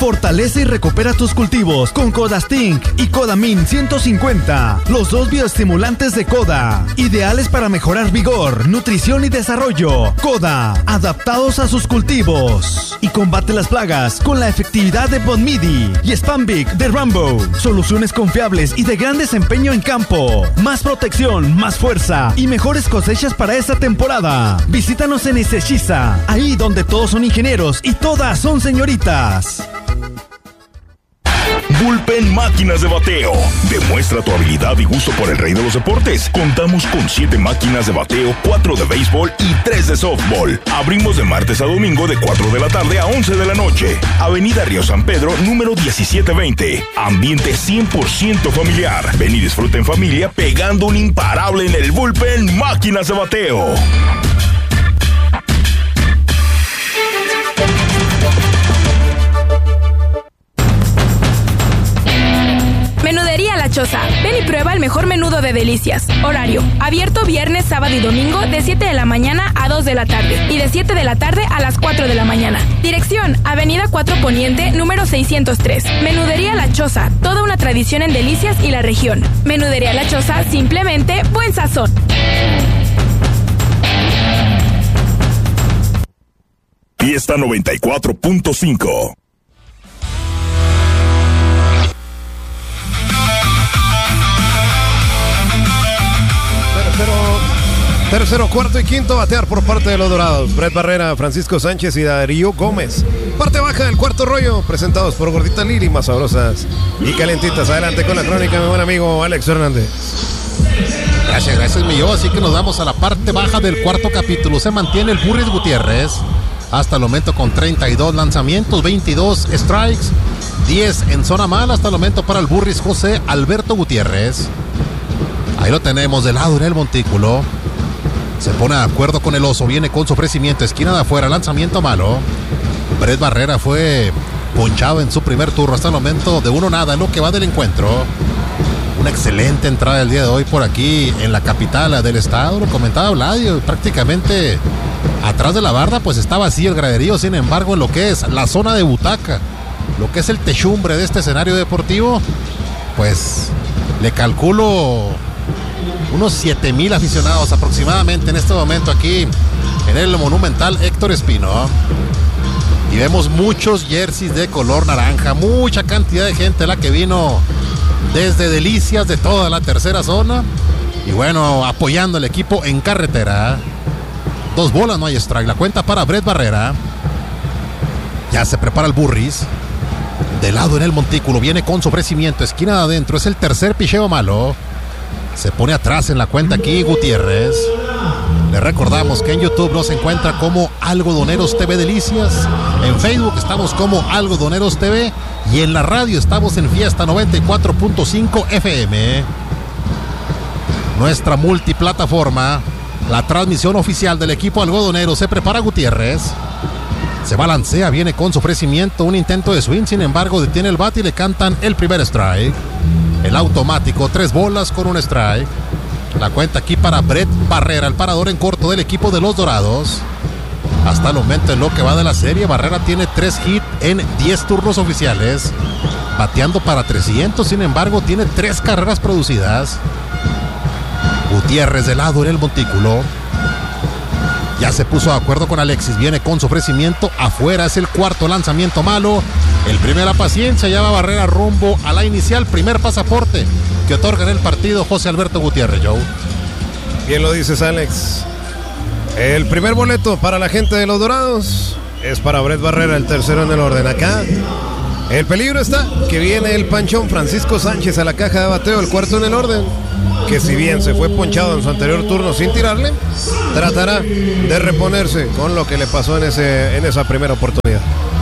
Fortalece y recupera tus cultivos con Codastink y Codamin 150, los dos bioestimulantes de Coda, ideales para mejorar vigor, nutrición y desarrollo. Coda, adaptados a sus cultivos. Y combate las plagas con la efectividad de Bonmidi y Spambic de Rambo. Soluciones confiables y de gran desempeño en campo. Más protección, más fuerza y mejores cosechas para esta temporada. Visítanos en Ezeiza, ahí donde todos son ingenieros y todas son señoritas. Bullpen Máquinas de Bateo. Demuestra tu habilidad y gusto por el rey de los deportes. Contamos con 7 máquinas de bateo, 4 de béisbol y 3 de softball. Abrimos de martes a domingo de 4 de la tarde a 11 de la noche. Avenida Río San Pedro, número 1720. Ambiente 100% familiar. Ven y disfruta en familia pegando un imparable en el Bullpen Máquinas de Bateo. Menudería La Choza. Ven y prueba el mejor menudo de delicias. Horario: abierto viernes, sábado y domingo de 7 de la mañana a 2 de la tarde y de 7 de la tarde a las 4 de la mañana. Dirección: Avenida 4 Poniente, número 603. Menudería La Choza. Toda una tradición en delicias y la región. Menudería La Choza, simplemente buen sazón. Fiesta 94.5. Tercero, cuarto y quinto batear por parte de los Dorados. Brett Barrera, Francisco Sánchez y Darío Gómez. Parte baja del cuarto rollo, presentados por Gordita Lili, más sabrosas y calentitas. Adelante con la crónica, mi buen amigo Alex Hernández. Gracias, Millo. Así que nos vamos a la parte baja del cuarto capítulo. Se mantiene el Burris Gutiérrez hasta el momento con 32 lanzamientos, 22 strikes, 10 en zona mala hasta el momento para el Burris José Alberto Gutiérrez. Ahí lo tenemos de lado en el montículo. Se pone de acuerdo con el oso, viene con su ofrecimiento, esquina de afuera, lanzamiento malo. Brett Barrera fue ponchado en su primer turno hasta el momento de 1-0 en lo que va del encuentro. Una excelente entrada el día de hoy por aquí en la capital del estado. Lo comentaba Vladio, prácticamente atrás de la barda pues está vacío el graderío. Sin embargo, en lo que es la zona de butaca, lo que es el techumbre de este escenario deportivo, pues le calculo unos 7,000 aficionados aproximadamente en este momento aquí en el Monumental Héctor Espino. Y vemos muchos jerseys de color naranja, mucha cantidad de gente la que vino desde Delicias, de toda la tercera zona. Y bueno, apoyando al equipo en carretera. 2 bolas, no hay strike. La cuenta para Brett Barrera. Ya se prepara el Burris. De lado en el montículo, viene con su ofrecimiento, esquina de adentro, es el tercer picheo malo. Se pone atrás en la cuenta aquí Gutiérrez. Le recordamos que en YouTube nos encuentra como Algodoneros TV Delicias. En Facebook estamos como Algodoneros TV. Y en la radio estamos en Fiesta 94.5 FM. Nuestra multiplataforma. La transmisión oficial del equipo algodonero. Se prepara Gutiérrez. Se balancea, viene con su ofrecimiento. Un intento de swing, sin embargo detiene el bate y le cantan el primer strike. El automático, 3 bolas con un strike. La cuenta aquí para Brett Barrera, el parador en corto del equipo de los Dorados. Hasta el momento en lo que va de la serie, Barrera tiene 3 hits en 10 turnos oficiales, bateando para 300, sin embargo tiene 3 carreras producidas. Gutiérrez de lado en el montículo. Ya se puso de acuerdo con Alexis, viene con su ofrecimiento, afuera es el cuarto lanzamiento malo. El primero a paciencia, ya va Barrera rumbo a la inicial, primer pasaporte que otorga en el partido José Alberto Gutiérrez, Joe. Bien lo dices, Alex. El primer boleto para la gente de los Dorados es para Brett Barrera, el tercero en el orden. Acá el peligro está que viene el panchón Francisco Sánchez a la caja de bateo, el cuarto en el orden, que si bien se fue ponchado en su anterior turno sin tirarle, tratará de reponerse con lo que le pasó en esa primera oportunidad.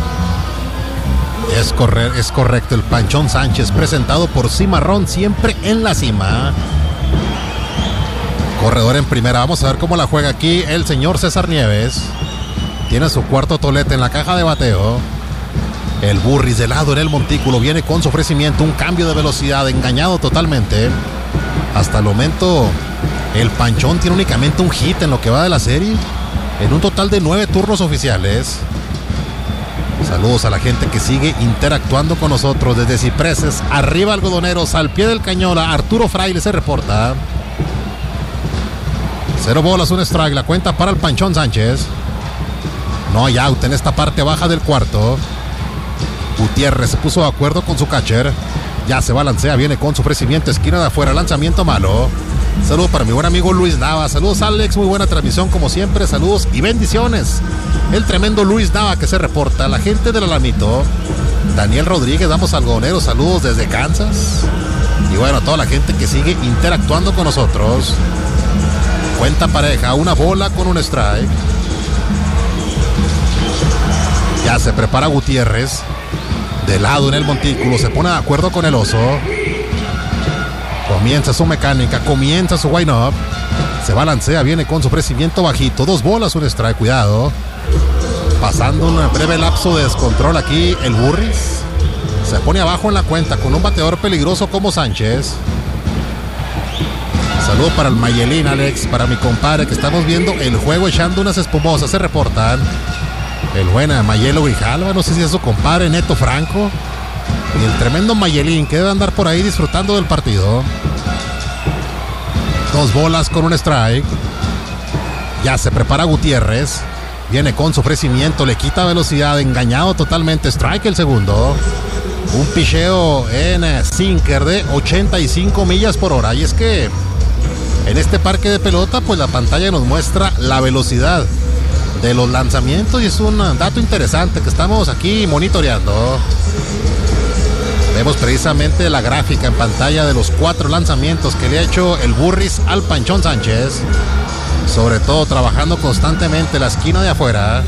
Es correcto, el panchón Sánchez, presentado por Cimarrón, siempre en la cima. Corredor en primera, vamos a ver cómo la juega aquí el señor César Nieves. Tiene su cuarto tolete en la caja de bateo. El Burris de lado en el montículo, viene con su ofrecimiento, un cambio de velocidad, engañado totalmente. Hasta el momento el panchón tiene únicamente un hit en lo que va de la serie, en un total de 9 turnos oficiales. Saludos a la gente que sigue interactuando con nosotros desde Cipreses, arriba Algodoneros, al pie del cañón. Arturo Fraile se reporta. 0 bolas, 1 strike, la cuenta para el Panchón Sánchez. No hay out en esta parte baja del cuarto. Gutiérrez se puso de acuerdo con su catcher. Ya se balancea, viene con su ofrecimiento, esquina de afuera, lanzamiento malo. Saludos para mi buen amigo Luis Nava. Saludos, Alex, muy buena transmisión como siempre. Saludos y bendiciones. El tremendo Luis Nava que se reporta. La gente del Alamito. Daniel Rodríguez, damos algodoneros. Saludos desde Kansas. Y bueno, a toda la gente que sigue interactuando con nosotros. Cuenta pareja, 1 bola con 1 strike. Ya se prepara Gutiérrez. De lado en el montículo, se pone de acuerdo con el oso. Comienza su mecánica, comienza su wind-up. Se balancea, viene con su ofrecimiento bajito. 2 bolas, 1 strike, cuidado. Pasando un breve lapso de descontrol aquí el Burris. Se pone abajo en la cuenta con un bateador peligroso como Sánchez. Saludo para el Mayelín, Alex, para mi compadre que estamos viendo el juego echando unas espumosas. Se reportan. El buen Mayelo Grijalva, no sé si es su compadre Neto Franco. Y el tremendo Mayelín que debe andar por ahí disfrutando del partido. 2 bolas con 1 strike. Ya se prepara Gutiérrez. Viene con su ofrecimiento, le quita velocidad, engañado totalmente. Strike el segundo. Un picheo en sinker de 85 millas por hora. Y es que en este parque de pelota, pues la pantalla nos muestra la velocidad de los lanzamientos y es un dato interesante que estamos aquí monitoreando. Vemos precisamente la gráfica en pantalla de los 4 lanzamientos que le ha hecho el Burris al Panchón Sánchez, sobre todo trabajando constantemente la esquina de afuera.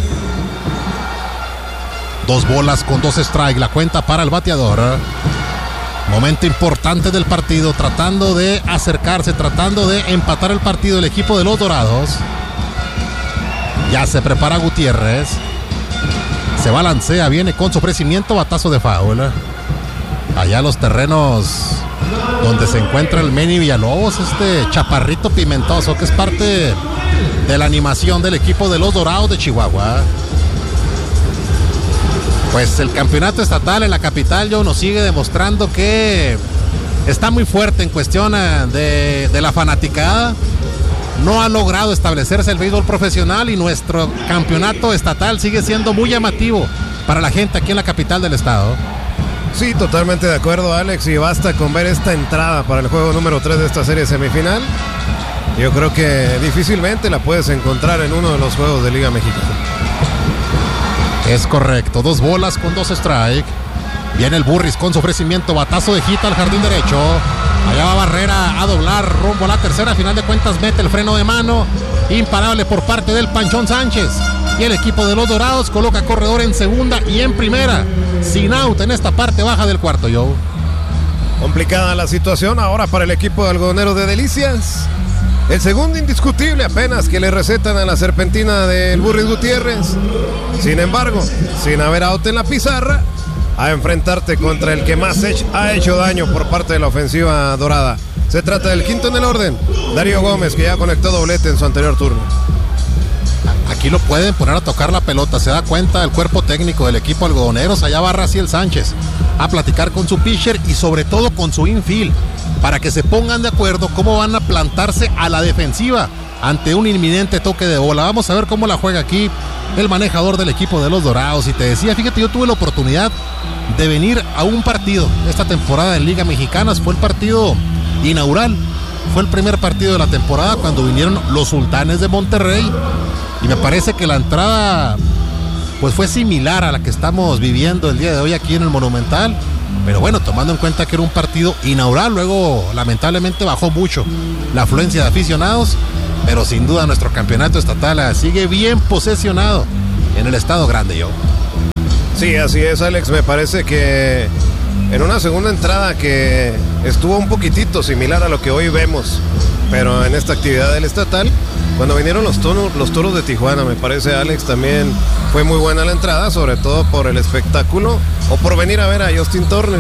2 bolas con 2 strikes, la cuenta para el bateador. Momento importante del partido, tratando de acercarse, tratando de empatar el partido el equipo de los Dorados. Ya se prepara Gutiérrez. Se balancea, viene con su ofrecimiento, batazo de foul. Allá los terrenos donde se encuentra el Manny Villalobos, este chaparrito pimentoso que es parte de la animación del equipo de los Dorados de Chihuahua. Pues el campeonato estatal en la capital yo nos sigue demostrando que está muy fuerte en cuestión de la fanaticada. No ha logrado establecerse el béisbol profesional y nuestro campeonato estatal sigue siendo muy llamativo para la gente aquí en la capital del estado. Sí, totalmente de acuerdo, Alex, y basta con ver esta entrada para el juego número 3 de esta serie semifinal. Yo creo que difícilmente la puedes encontrar en uno de los juegos de Liga Mexicana. Es correcto, 2 bolas con 2 strike. Viene el Burris con su ofrecimiento, batazo de hit al jardín derecho. Allá va Barrera a doblar rumbo a la tercera. A final de cuentas mete el freno de mano. Imparable por parte del Panchón Sánchez. Y el equipo de los Dorados coloca corredor en segunda y en primera. Sin out en esta parte baja del cuarto, Joe. Complicada la situación ahora para el equipo de Algodoneros de Delicias. El segundo indiscutible apenas que le recetan a la serpentina del Burris Gutiérrez. Sin embargo, sin haber out en la pizarra, a enfrentarte contra el que más ha hecho daño por parte de la ofensiva dorada. Se trata del quinto en el orden, Darío Gómez, que ya conectó doblete en su anterior turno. Aquí lo pueden poner a tocar la pelota, se da cuenta el cuerpo técnico del equipo algodoneros. Allá va Raciel Sánchez a platicar con su pitcher y sobre todo con su infield, para que se pongan de acuerdo cómo van a plantarse a la defensiva ante un inminente toque de bola. Vamos a ver cómo la juega aquí el manejador del equipo de los Dorados. Y te decía, fíjate, yo tuve la oportunidad de venir a un partido esta temporada en Liga Mexicana. Fue el partido inaugural, fue el primer partido de la temporada cuando vinieron los Sultanes de Monterrey, y me parece que la entrada pues fue similar a la que estamos viviendo el día de hoy aquí en el Monumental. Pero bueno, tomando en cuenta que era un partido inaugural, luego lamentablemente bajó mucho la afluencia de aficionados, pero sin duda nuestro campeonato estatal sigue bien posesionado en el estado grande, yo. Sí, así es, Alex. Me parece que en una segunda entrada que estuvo un poquitito similar a lo que hoy vemos, pero en esta actividad del estatal, cuando vinieron los Toros de Tijuana, me parece, Alex, también fue muy buena la entrada, sobre todo por el espectáculo o por venir a ver a Justin Turner.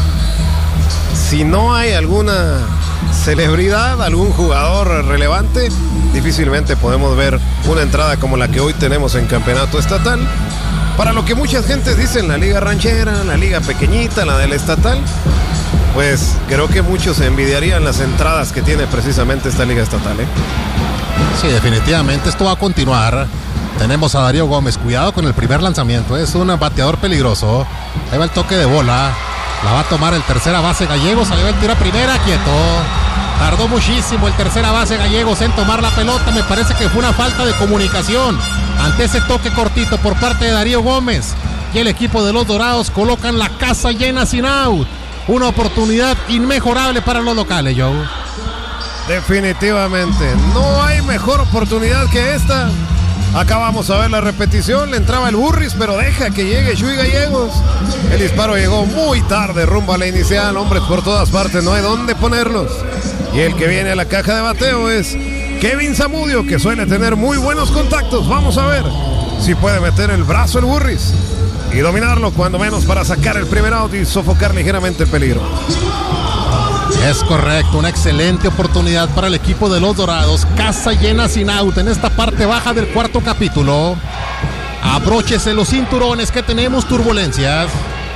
Si no hay alguna celebridad, algún jugador relevante, difícilmente podemos ver una entrada como la que hoy tenemos en campeonato estatal. para lo que muchas gentes dicen, la liga ranchera, la liga pequeñita, la del estatal, pues creo que muchos envidiarían las entradas que tiene precisamente esta liga estatal, ¿eh? Sí, definitivamente esto va a continuar. Tenemos a Darío Gómez, cuidado con el primer lanzamiento, es un bateador peligroso. Ahí va el toque de bola, la va a tomar el tercera base Gallegos, ahí va el tiro a primera, quieto. Tardó muchísimo el tercera base Gallegos en tomar la pelota, me parece que fue una falta de comunicación ante ese toque cortito por parte de Darío Gómez. Y el equipo de los Dorados colocan la casa llena sin out. Una oportunidad inmejorable para los locales, Joe. Definitivamente, no hay mejor oportunidad que esta. Acabamos a ver la repetición, le entraba el Burris, pero deja que llegue Chuy Gallegos. El disparo llegó muy tarde rumbo a la inicial, hombres por todas partes, no hay dónde ponerlos. Y el que viene a la caja de bateo es Kevin Zamudio, que suele tener muy buenos contactos. Vamos a ver si puede meter el brazo el Burris y dominarlo, cuando menos para sacar el primer out y sofocar ligeramente el peligro. Es correcto, una excelente oportunidad para el equipo de los Dorados. Casa llena sin out en esta parte baja del cuarto capítulo. Abróchese los cinturones que tenemos turbulencias.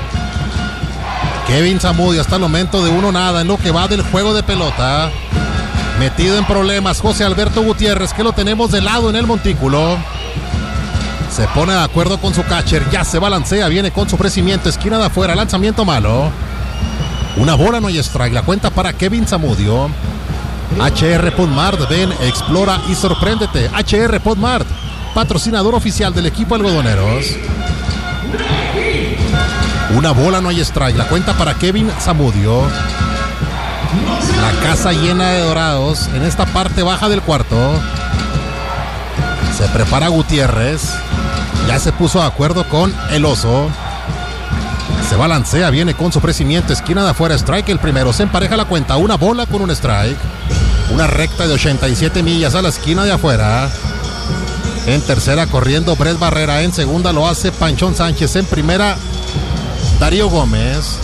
Kevin Zamudio hasta el momento de 1-0 en lo que va del juego de pelota. Metido en problemas José Alberto Gutiérrez, que lo tenemos de lado en el montículo. Se pone de acuerdo con su catcher, ya se balancea, viene con su ofrecimiento, esquina de afuera, lanzamiento malo. Una bola, no hay strike, la cuenta para Kevin Zamudio. HR Podmart, ven, explora y sorpréndete. HR Podmart, patrocinador oficial del equipo algodoneros. Una bola, no hay strike, la cuenta para Kevin Zamudio. La casa llena de Dorados en esta parte baja del cuarto. Se prepara Gutiérrez, ya se puso de acuerdo con el Oso. Se balancea, viene con su ofrecimiento, esquina de afuera, strike el primero, se empareja la cuenta, una bola con un strike. Una recta de 87 millas a la esquina de afuera. En tercera corriendo Brett Barrera, en segunda lo hace Panchón Sánchez, en primera Darío Gómez.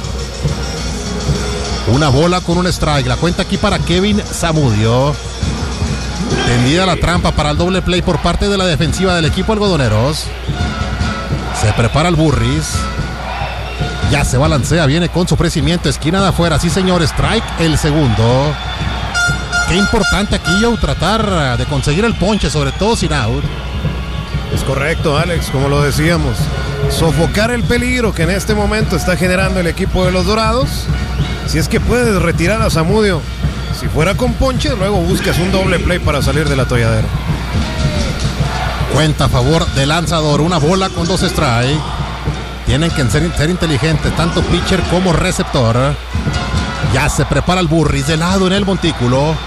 Una bola con un strike, la cuenta aquí para Kevin Zamudio. Tendida la trampa para el doble play por parte de la defensiva del equipo algodoneros. Se prepara el Burris. Ya se balancea, viene con su ofrecimiento, esquina de afuera, sí señor, strike el segundo. Qué importante aquí, Joe, tratar de conseguir el ponche, sobre todo sin out. Es correcto, Alex, como lo decíamos, sofocar el peligro que en este momento está generando el equipo de los Dorados. Si es que puedes retirar a Zamudio, si fuera con ponche, luego buscas un doble play para salir del atolladero. Cuenta a favor del lanzador, una bola con 2 strikes. Tienen que ser inteligentes, tanto pitcher como receptor. Ya se prepara el Burris de lado en el montículo.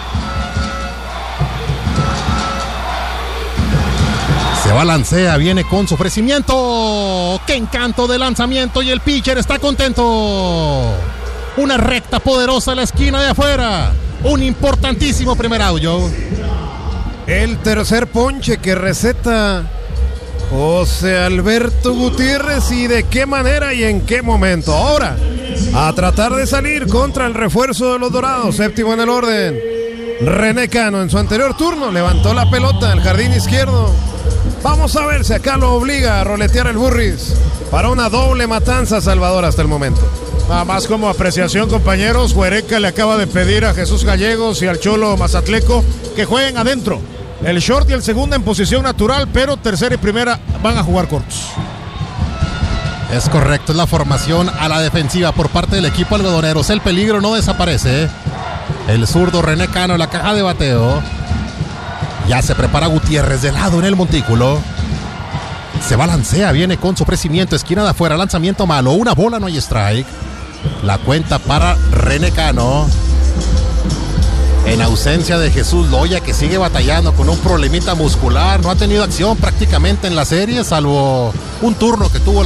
Se balancea, viene con su ofrecimiento. ¡Qué encanto de lanzamiento! Y el pitcher está contento. Una recta poderosa a la esquina de afuera. Un importantísimo primer out, Joe. El tercer ponche que receta José Alberto Gutiérrez, y de qué manera y en qué momento. Ahora, a tratar de salir contra el refuerzo de los Dorados, séptimo en el orden. René Cano en su anterior turno levantó la pelota al jardín izquierdo. Vamos a ver si acá lo obliga a roletear el Burris para una doble matanza Salvador hasta el momento. Nada más como apreciación, compañeros, Huereca le acaba de pedir a Jesús Gallegos y al Cholo Mazatleco que jueguen adentro. El short y el segundo en posición natural, pero tercera y primera van a jugar cortos. Es correcto, es la formación a la defensiva por parte del equipo algodoneros. El peligro no desaparece. El zurdo René Cano en la caja de bateo. Ya se prepara Gutiérrez de lado en el montículo. Se balancea, viene con su ofrecimiento, esquina de afuera, lanzamiento malo, una bola, no hay strike. La cuenta para René Cano. En ausencia de Jesús Loya, que sigue batallando con un problemita muscular. No ha tenido acción prácticamente en la serie, salvo un turno que tuvo